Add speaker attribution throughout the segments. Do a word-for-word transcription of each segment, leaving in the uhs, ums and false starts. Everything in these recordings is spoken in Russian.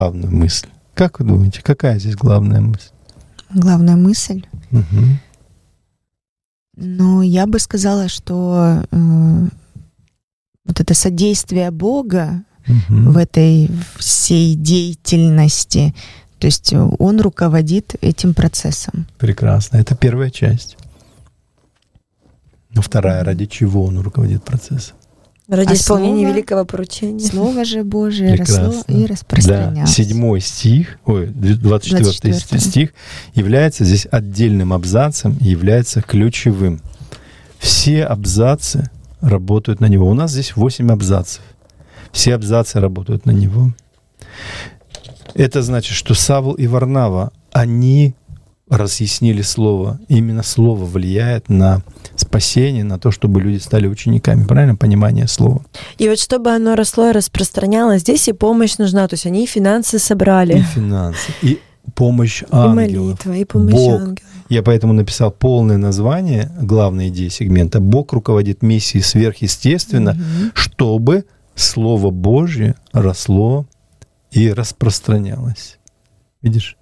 Speaker 1: главную мысль. Как вы думаете, какая здесь главная мысль?
Speaker 2: Главная мысль?
Speaker 1: Угу.
Speaker 2: Ну, я бы сказала, что э, вот это содействие Бога угу. в этой всей деятельности, то есть Он руководит этим процессом.
Speaker 1: Прекрасно. Это первая часть. Но вторая, ради чего Он руководит процессом?
Speaker 3: Ради
Speaker 2: а
Speaker 3: исполнения
Speaker 2: слово,
Speaker 3: великого поручения.
Speaker 2: Слово же Божие
Speaker 1: Прекрасно.
Speaker 2: росло и распространялось.
Speaker 1: Да. Седьмой стих, ой, двадцать четвёртый стих является здесь отдельным абзацем и является ключевым. Все абзацы работают на него. У нас здесь восемь абзацев. Все абзацы работают на него. Это значит, что Савл и Варнава, они разъяснили Слово. Именно Слово влияет на спасение, на то, чтобы люди стали учениками. Правильно? Понимание Слова.
Speaker 3: И вот чтобы оно росло и распространялось, здесь и помощь нужна. То есть они и финансы собрали.
Speaker 1: И финансы, и помощь ангелов.
Speaker 3: И молитва, и помощь
Speaker 1: Бог.
Speaker 3: ангелов.
Speaker 1: Я поэтому написал полное название, главной идеи сегмента. Бог руководит миссией сверхъестественно, mm-hmm. чтобы Слово Божье росло и распространялось. Видишь?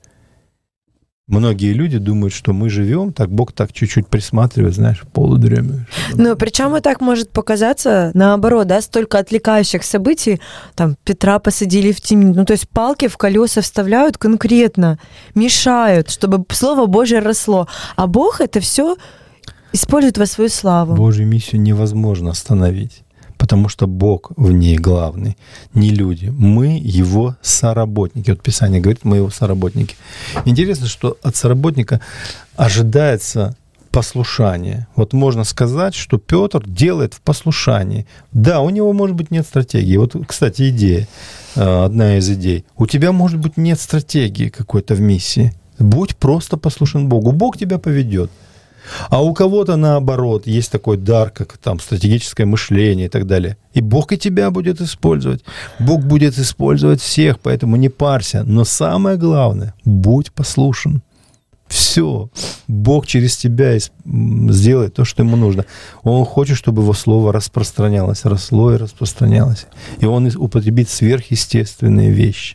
Speaker 1: Многие люди думают, что мы живем, так Бог так чуть-чуть присматривает, знаешь, в полудреме.
Speaker 3: Ну, причем и так может показаться, наоборот, да, столько отвлекающих событий, там, Петра посадили в темницу, ну, то есть палки в колеса вставляют конкретно, мешают, чтобы Слово Божье росло, а Бог это все использует во свою славу.
Speaker 1: Божью миссию невозможно остановить, потому что Бог в ней главный, не люди. Мы Его соработники. Вот Писание говорит, мы Его соработники. Интересно, что от соработника ожидается послушание. Вот можно сказать, что Петр делает в послушании. Да, у него, может быть, нет стратегии. Вот, кстати, идея, одна из идей. У тебя, может быть, нет стратегии какой-то в миссии. Будь просто послушен Богу. Бог тебя поведет. А у кого-то, наоборот, есть такой дар, как там стратегическое мышление и так далее. И Бог и тебя будет использовать. Бог будет использовать всех, поэтому не парься. Но самое главное, будь послушен. Все. Бог через тебя сделает то, что ему нужно. Он хочет, чтобы его слово распространялось, росло и распространялось. И он употребит сверхъестественные вещи.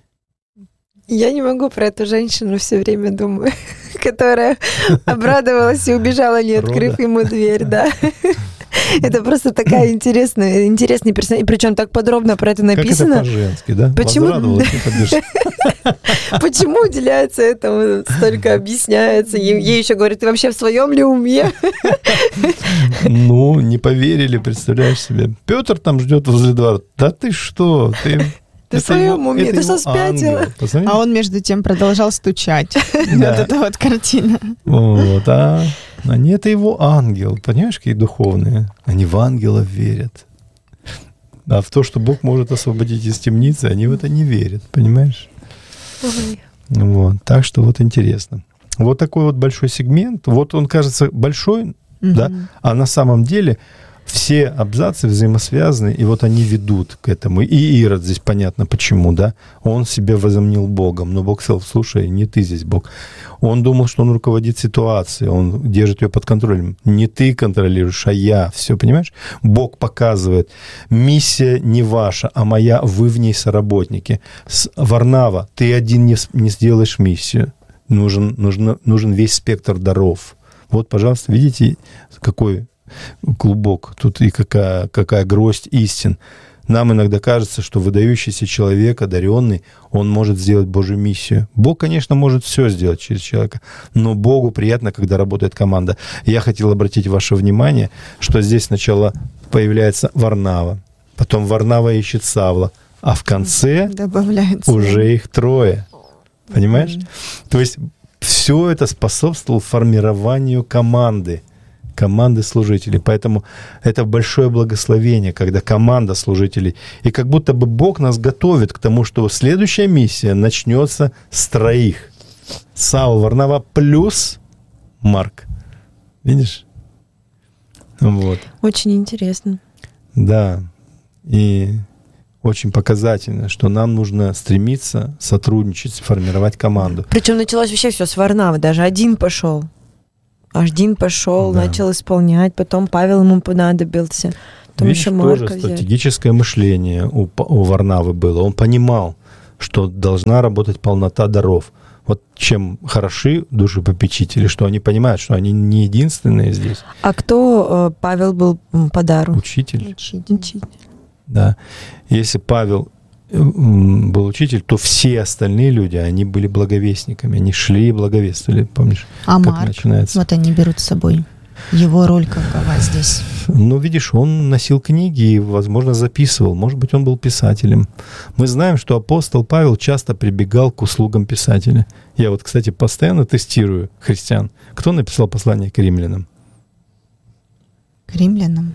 Speaker 3: Я не могу про эту женщину все время думаю, которая обрадовалась и убежала, не открыв ему дверь, да. Это просто такая интересная, интересный персонаж. И причем так подробно про это написано.
Speaker 1: Как это по-женски, да?
Speaker 3: Почему, Почему уделяется этому, столько объясняется? Ей еще говорят, ты вообще в своем ли уме?
Speaker 1: Ну, не поверили, представляешь себе. Петр там ждет возле двора. Да ты что? Ты...
Speaker 3: Ты в своем уме, ты что, спятила?
Speaker 2: А он, между тем, продолжал стучать. Вот эта вот картина.
Speaker 1: Вот, а они это его ангел. Понимаешь, какие духовные? Они в ангелов верят. А в то, что Бог может освободить из темницы, они в это не верят. Понимаешь? Вот. Так что вот интересно. Вот такой вот большой сегмент. Вот он кажется большой, да, а на самом деле... Все абзацы взаимосвязаны, и вот они ведут к этому. И Ирод здесь понятно почему, да? Он себя возомнил Богом, но Бог сказал, слушай, не ты здесь Бог. Он думал, что он руководит ситуацией, он держит ее под контролем. Не ты контролируешь, а я. Все, понимаешь? Бог показывает, миссия не ваша, а моя, вы в ней соработники. Варнава, ты один не, не сделаешь миссию. Нужен, нужен, нужен весь спектр даров. Вот, пожалуйста, видите, какой... клубок, тут и какая, какая гроздь истин. Нам иногда кажется, что выдающийся человек, одаренный, он может сделать Божью миссию. Бог, конечно, может все сделать через человека, но Богу приятно, когда работает команда. Я хотел обратить ваше внимание, что здесь сначала появляется Варнава, потом Варнава ищет Савла, а в конце добавляется уже их трое. Понимаешь? Mm-hmm. То есть все это способствовало формированию команды. команды служителей. Поэтому это большое благословение, когда команда служителей. И как будто бы Бог нас готовит к тому, что следующая миссия начнется с троих. Савл, Варнава плюс Марк. Видишь? Вот.
Speaker 3: Очень интересно.
Speaker 1: Да. И очень показательно, что нам нужно стремиться сотрудничать, формировать команду.
Speaker 3: Причем началось вообще все с Варнавы. Даже один пошел. Один пошел, да. Начал исполнять, потом Павел ему понадобился. Потом
Speaker 1: Видишь,
Speaker 3: еще Марка
Speaker 1: тоже стратегическое мышление у, у Варнавы было. Он понимал, что должна работать полнота даров. Вот чем хороши душепопечители, что они понимают, что они не единственные здесь.
Speaker 3: А кто э, Павел был по дару?
Speaker 1: Учитель.
Speaker 3: Учитель.
Speaker 1: Да. Если Павел был учитель, то все остальные люди, они были благовестниками, они шли и благовествовали, помнишь?
Speaker 2: А
Speaker 1: как
Speaker 2: Марк,
Speaker 1: начинается?
Speaker 2: вот они берут с собой. Его роль какова здесь?
Speaker 1: Ну, видишь, он носил книги и, возможно, записывал. Может быть, он был писателем. Мы знаем, что апостол Павел часто прибегал к услугам писателя. Я вот, кстати, постоянно тестирую христиан. Кто написал послание к римлянам?
Speaker 2: К римлянам?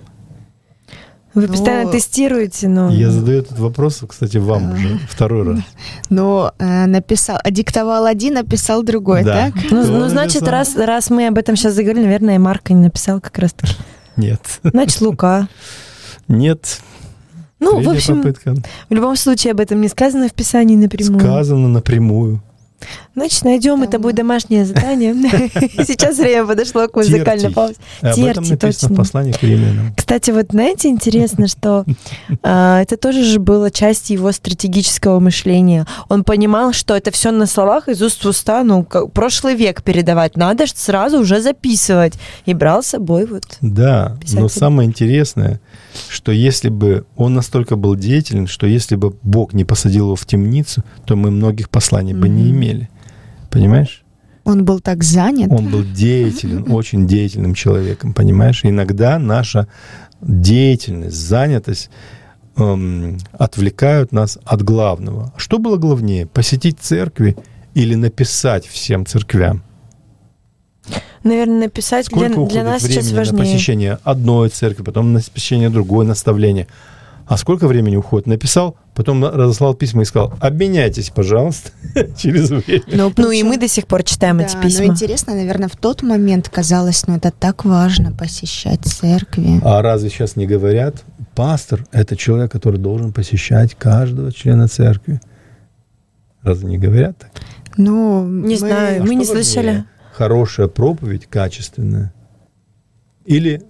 Speaker 3: Вы
Speaker 2: но...
Speaker 3: постоянно тестируете, но...
Speaker 1: Я задаю этот вопрос, кстати, вам уже второй раз.
Speaker 2: Но э, написал, диктовал один, написал другой,
Speaker 1: да.
Speaker 2: так?
Speaker 3: Ну, ну значит, раз, раз мы об этом сейчас заговорили, наверное, Марка не написал как раз-таки.
Speaker 1: Нет.
Speaker 3: Значит, Лука.
Speaker 1: Нет.
Speaker 3: Ну,
Speaker 1: Третья
Speaker 3: в общем,
Speaker 1: попытка.
Speaker 3: В любом случае об этом не сказано в Писании напрямую.
Speaker 1: Сказано напрямую.
Speaker 3: Значит, найдем, Там... это будет домашнее задание. Сейчас время подошло к музыкальной паузе.
Speaker 1: Об этом написано в послании к римлянам.
Speaker 3: Кстати, вот знаете, интересно, что это тоже же было частью его стратегического мышления. Он понимал, что это все на словах из уст в уста, ну, прошлый век передавать. Надо же сразу уже записывать. И брал с собой вот.
Speaker 1: Да, но самое интересное, что если бы он настолько был деятелен, что если бы Бог не посадил его в темницу, то мы многих посланий бы не имели. Понимаешь?
Speaker 2: Он был так занят.
Speaker 1: Он был деятелен, очень деятельным человеком, понимаешь? Иногда наша деятельность, занятость эм, отвлекают нас от главного. Что было главнее, посетить церкви или написать всем церквям?
Speaker 3: Наверное, написать для, для нас сейчас важнее.
Speaker 1: На посещение одной церкви, потом на посещение другой, наставления. А сколько времени уходит? Написал, потом разослал письма и сказал, обменяйтесь, пожалуйста, через время.
Speaker 3: Ну, ну и мы до сих пор читаем
Speaker 2: да,
Speaker 3: эти письма.
Speaker 2: Но интересно, наверное, в тот момент казалось, ну это так важно посещать церкви.
Speaker 1: А разве сейчас не говорят, пастор — это человек, который должен посещать каждого члена церкви? Разве не говорят так?
Speaker 2: Ну,
Speaker 3: не
Speaker 2: мы...
Speaker 3: знаю,
Speaker 1: а
Speaker 3: мы не
Speaker 1: важнее?
Speaker 3: слышали.
Speaker 1: Хорошая проповедь, качественная, или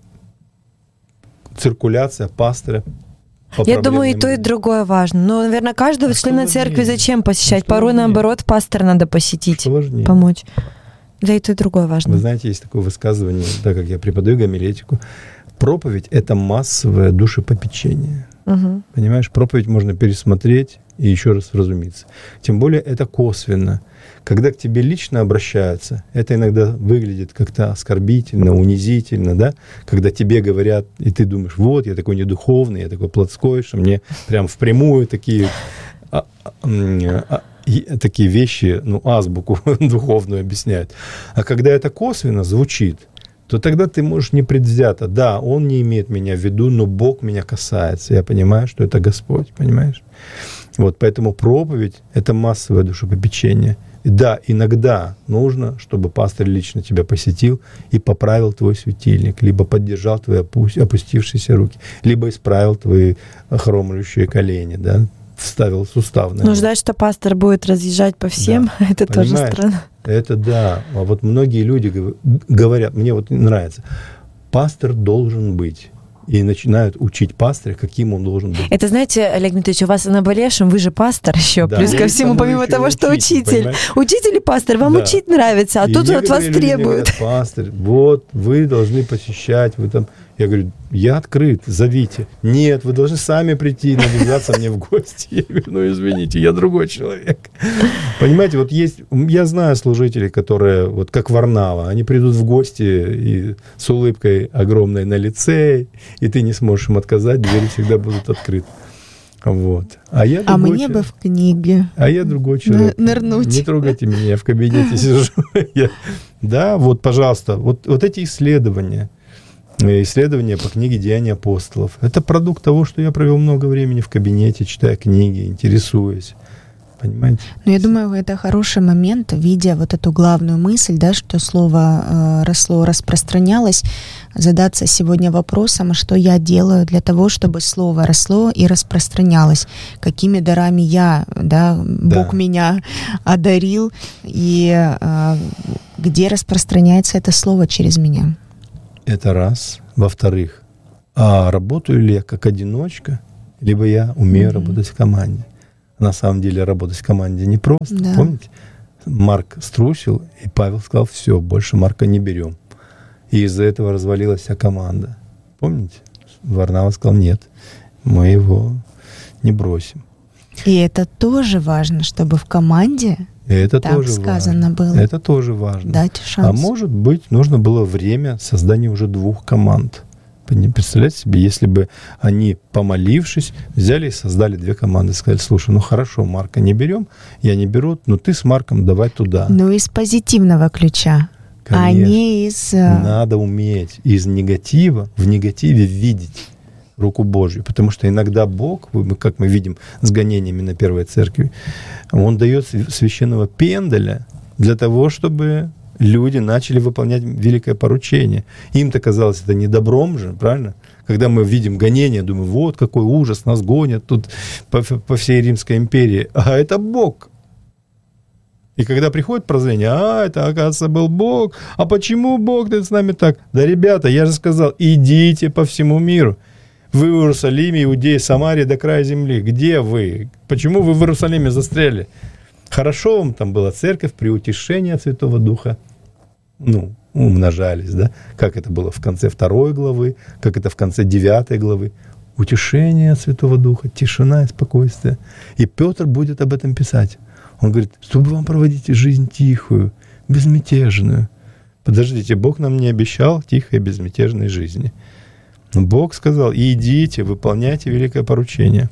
Speaker 1: циркуляция пастора?
Speaker 3: Я думаю, и то, и другое важно. Но, наверное, каждого а члена церкви зачем посещать? А Порой, важнее? Наоборот, пастора надо посетить, помочь. Да, и то, и другое важно.
Speaker 1: Вы знаете, есть такое высказывание, так как я преподаю гомилетику, проповедь — это массовое душепопечение. Угу. Понимаешь, проповедь можно пересмотреть и еще раз вразумиться. Тем более это косвенно. Когда к тебе лично обращаются, это иногда выглядит как-то оскорбительно, унизительно, да? Когда тебе говорят, и ты думаешь, вот, я такой недуховный, я такой плотской, что мне прям впрямую такие, а, а, а, такие вещи, ну, азбуку духовную объясняют. А когда это косвенно звучит, то тогда ты можешь непредвзято, да, он не имеет меня в виду, но Бог меня касается. Я понимаю, что это Господь, понимаешь? Вот, поэтому проповедь — это массовое душепопечение. И да, иногда нужно, чтобы пастор лично тебя посетил и поправил твой светильник, либо поддержал твои опустившиеся руки, либо исправил твои хромающие колени, да, вставил суставные.
Speaker 3: Но ждать, что пастор будет разъезжать по всем, да. это Понимаешь? Тоже странно.
Speaker 1: Это да. А вот многие люди говорят, мне вот нравится, пастор должен быть. И начинают учить пастыря, каким он должен быть.
Speaker 3: Это, знаете, Олег Дмитриевич, у вас на наболевшем, вы же пастор еще, да, плюс ко всему, помимо того, что учитель. Понимаете? Учитель и пастор, вам да. учить нравится, а и тут от вас требуют.
Speaker 1: Говорят, пастор, вот, вы должны посещать, вы там... Я говорю, я открыт, зовите. Нет, вы должны сами прийти и навязаться мне в гости. Я говорю, ну извините, я другой человек. Понимаете, вот есть, я знаю служителей, которые, вот как Варнава, они придут в гости и с улыбкой огромной на лице, и ты не сможешь им отказать, двери всегда будут открыты. Вот. А, я
Speaker 2: а мне
Speaker 1: человек.
Speaker 2: бы в книге.
Speaker 1: А я другой человек.
Speaker 2: Нырнуть.
Speaker 1: Не трогайте меня, я в кабинете сижу. Да, вот, пожалуйста, вот эти исследования, исследования по книге «Деяния апостолов». Это продукт того, что я провел много времени в кабинете, читая книги, интересуясь. Понимаете?
Speaker 2: Ну, я думаю, это хороший момент, видя вот эту главную мысль, да, что слово э, росло, распространялось, задаться сегодня вопросом, что я делаю для того, чтобы слово росло и распространялось. Какими дарами я, да, да. Бог меня одарил, и э, где распространяется это слово через меня.
Speaker 1: Это раз. Во-вторых, а работаю ли я как одиночка, либо я умею mm-hmm. работать в команде? На самом деле работать в команде непросто.
Speaker 2: Да.
Speaker 1: Помните? Марк струсил, и Павел сказал: все, больше Марка не берем. И из-за этого развалилась вся команда. Помните? Варнава сказал: нет, мы его не бросим.
Speaker 2: И это тоже важно, чтобы в команде
Speaker 1: это
Speaker 2: так
Speaker 1: тоже
Speaker 2: сказано
Speaker 1: важно.
Speaker 2: было.
Speaker 1: Это тоже важно.
Speaker 2: Дать шанс.
Speaker 1: А может быть, нужно было время создания уже двух команд. Представляете себе, если бы они, помолившись, взяли и создали две команды, сказали: слушай, ну хорошо, Марка не берем, я не беру, но ты с Марком давай туда.
Speaker 2: Ну, из позитивного ключа,
Speaker 1: Конечно.
Speaker 2: а не из...
Speaker 1: Надо уметь из негатива в негативе видеть руку Божью, потому что иногда Бог, как мы видим с гонениями на Первой Церкви, Он дает священного пенделя для того, чтобы люди начали выполнять великое поручение. Им-то казалось это не добром же, правильно? Когда мы видим гонения, думаем: вот какой ужас, нас гонят тут по, по всей Римской империи. А это Бог. И когда приходит прозрение: а, это, оказывается, был Бог. А почему Бог ты с нами так? Да, ребята, я же сказал, идите по всему миру. Вы в Иерусалиме, Иудея, Самария до края земли. Где вы? Почему вы в Иерусалиме застряли? Хорошо вам там была церковь, при утешении от Святого Духа. Ну, умножались, да? Как это было в конце второй главы, как это в конце девятой главы. Утешение от Святого Духа, тишина и спокойствие. И Петр будет об этом писать. Он говорит: чтобы вам проводить жизнь тихую, безмятежную. Подождите, Бог нам не обещал тихой и безмятежной жизни. Но Бог сказал: идите, выполняйте великое поручение.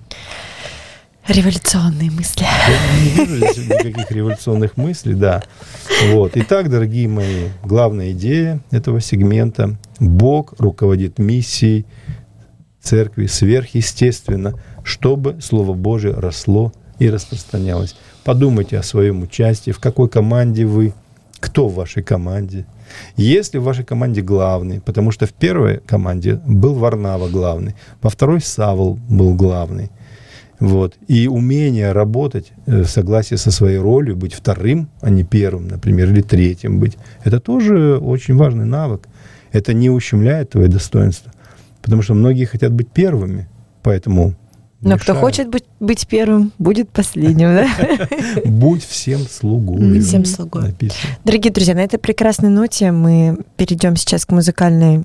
Speaker 3: Революционные мысли.
Speaker 1: Я не вижу здесь никаких революционных мыслей, да. Вот. Итак, дорогие мои, главная идея этого сегмента: Бог руководит миссией церкви сверхъестественно, чтобы Слово Божие росло и распространялось. Подумайте о своем участии, в какой команде вы, кто в вашей команде. Если в вашей команде главный, потому что в первой команде был Варнава главный, во второй Савл был главный. Вот. И умение работать в согласии со своей ролью, быть вторым, а не первым, например, или третьим быть, это тоже очень важный навык. Это не ущемляет твое достоинство, потому что многие хотят быть первыми, поэтому...
Speaker 3: Но мешают. Кто хочет быть, быть первым, будет последним, да?
Speaker 1: Будь всем слугой.
Speaker 3: Будь всем слугой.
Speaker 1: Написано.
Speaker 3: Дорогие друзья, на этой прекрасной ноте мы перейдем сейчас к музыкальной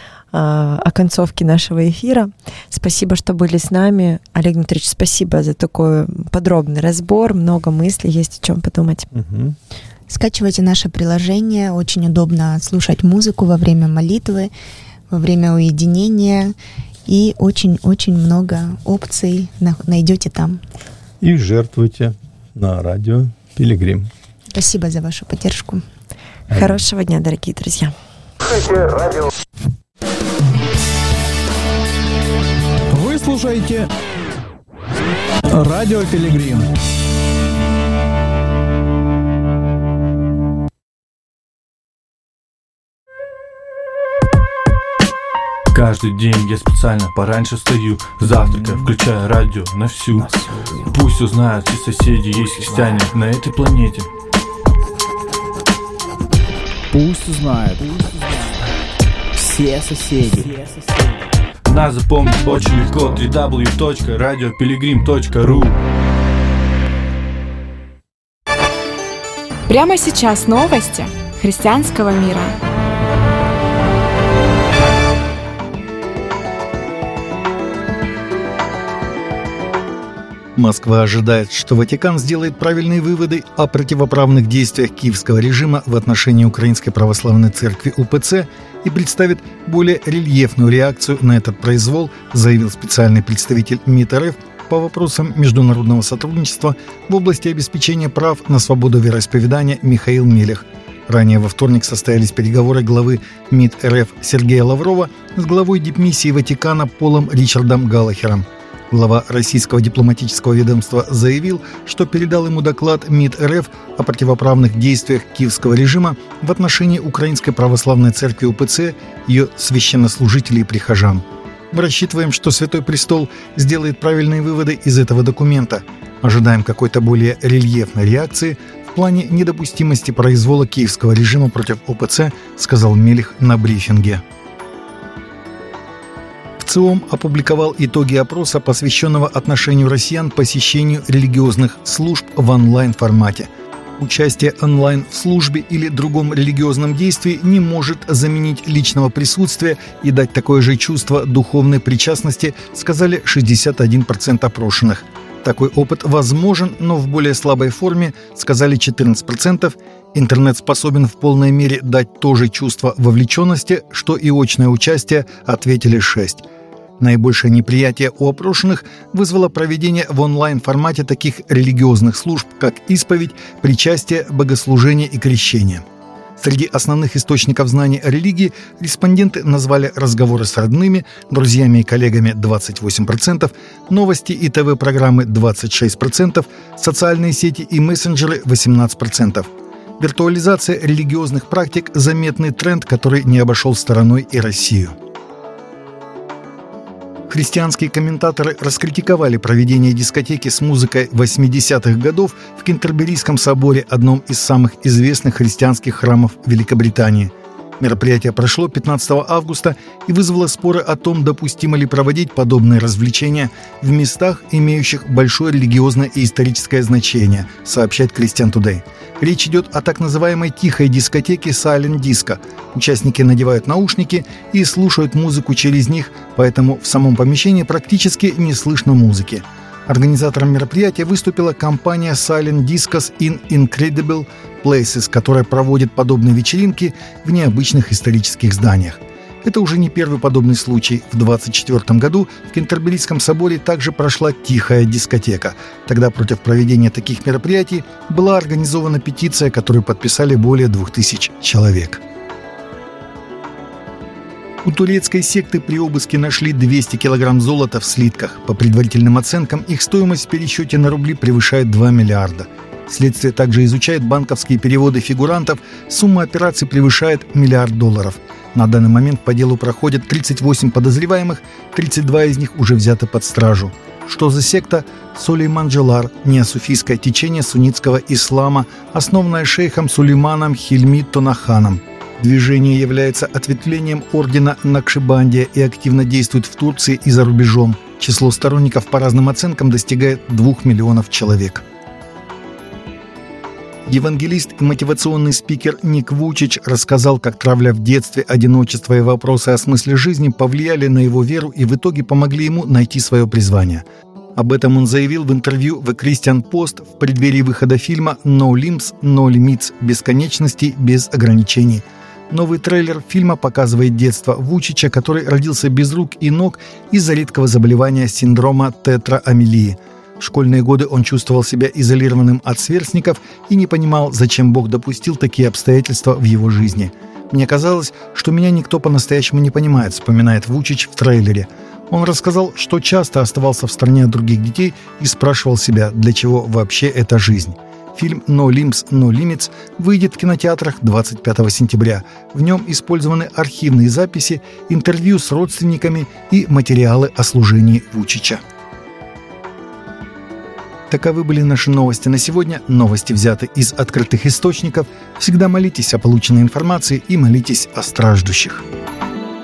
Speaker 3: оконцовки нашего эфира. Спасибо, что были с нами. Олег Дмитриевич, спасибо за такой подробный разбор. Много мыслей, есть о чем подумать.
Speaker 1: Угу.
Speaker 2: Скачивайте наше приложение. Очень удобно слушать музыку во время молитвы, во время уединения. И очень-очень много опций найдете там.
Speaker 1: И жертвуйте на радио Пилигрим.
Speaker 2: Спасибо за вашу поддержку.
Speaker 3: Хорошего дня, дорогие друзья.
Speaker 4: Вы слушаете радио Пилигрим.
Speaker 5: Каждый день я специально пораньше встаю, завтракаю, включаю радио на всю. Пусть узнают все соседи, есть христиане на этой планете.
Speaker 4: Пусть узнают все соседи.
Speaker 5: Нас запомнить очень легко. дабл ю дабл ю дабл ю точка радио пилигрим точка ру.
Speaker 6: Прямо сейчас новости христианского мира.
Speaker 7: Москва ожидает, что Ватикан сделает правильные выводы о противоправных действиях киевского режима в отношении Украинской Православной Церкви УПЦ и представит более рельефную реакцию на этот произвол, заявил специальный представитель МИД РФ по вопросам международного сотрудничества в области обеспечения прав на свободу вероисповедания Михаил Мелех. Ранее во вторник состоялись переговоры главы МИД РФ Сергея Лаврова с главой дипмиссии Ватикана Полом Ричардом Галлахером. Глава российского дипломатического ведомства заявил, что передал ему доклад МИД РФ о противоправных действиях киевского режима в отношении Украинской Православной Церкви УПЦ, ее священнослужителей и прихожан. Мы рассчитываем, что Святой Престол сделает правильные выводы из этого документа. Ожидаем какой-то более рельефной реакции в плане недопустимости произвола киевского режима против ОПЦ, сказал Мелех на брифинге. ВЦИОМ опубликовал итоги опроса, посвященного отношению россиян к посещению религиозных служб в онлайн-формате. Участие онлайн в службе или другом религиозном действии не может заменить личного присутствия и дать такое же чувство духовной причастности, сказали шестьдесят один процент опрошенных. Такой опыт возможен, но в более слабой форме, сказали четырнадцать процентов. Интернет способен в полной мере дать то же чувство вовлеченности, что и очное участие, ответили шесть процентов. Наибольшее неприятие у опрошенных вызвало проведение в онлайн-формате таких религиозных служб, как исповедь, причастие, богослужение и крещение. Среди основных источников знаний о религии респонденты назвали разговоры с родными, друзьями и коллегами двадцать восемь процентов, новости и ТВ-программы двадцать шесть процентов, социальные сети и мессенджеры восемнадцать процентов. Виртуализация религиозных практик – заметный тренд, который не обошел стороной и Россию. Христианские комментаторы раскритиковали проведение дискотеки с музыкой восьмидесятых годов в Кентерберийском соборе, одном из самых известных христианских храмов Великобритании. Мероприятие прошло пятнадцатого августа и вызвало споры о том, допустимо ли проводить подобные развлечения в местах, имеющих большое религиозное и историческое значение, сообщает Christian Today. Речь идет о так называемой тихой дискотеке Silent Disco. Участники надевают наушники и слушают музыку через них, поэтому в самом помещении практически не слышно музыки. Организатором мероприятия выступила компания Silent Discos in Incredible Places, которая проводит подобные вечеринки в необычных исторических зданиях. Это уже не первый подобный случай. В двадцать четвёртом году в Кентерберийском соборе также прошла тихая дискотека. Тогда против проведения таких мероприятий была организована петиция, которую подписали более двух тысяч человек. У турецкой секты при обыске нашли двести килограмм золота в слитках. По предварительным оценкам, их стоимость в пересчете на рубли превышает два миллиарда. Следствие также изучает банковские переводы фигурантов. Сумма операций превышает миллиард долларов. На данный момент по делу проходят тридцать восемь подозреваемых, тридцать два из них уже взяты под стражу. Что за секта? Сулейман-Джелар – неосуфийское течение суннитского ислама, основанное шейхом Сулейманом Хильми Тонаханом. Движение является ответвлением ордена Накшибандия и активно действует в Турции и за рубежом. Число сторонников по разным оценкам достигает двух миллионов человек. Евангелист и мотивационный спикер Ник Вучич рассказал, как травля в детстве, одиночество и вопросы о смысле жизни повлияли на его веру и в итоге помогли ему найти свое призвание. Об этом он заявил в интервью в Christian Post в преддверии выхода фильма «No Limits, No Limits» – «Бесконечности без ограничений». Новый трейлер фильма показывает детство Вучича, который родился без рук и ног из-за редкого заболевания синдрома тетраамилии. В школьные годы он чувствовал себя изолированным от сверстников и не понимал, зачем Бог допустил такие обстоятельства в его жизни. «Мне казалось, что меня никто по-настоящему не понимает», — вспоминает Вучич в трейлере. Он рассказал, что часто оставался в стороне от других детей и спрашивал себя, для чего вообще эта жизнь. Фильм «No Limits, No Limits» выйдет в кинотеатрах двадцать пятого сентября. В нем использованы архивные записи, интервью с родственниками и материалы о служении Вучича. Таковы были наши новости на сегодня. Новости взяты из открытых источников. Всегда молитесь о полученной информации и молитесь о страждущих.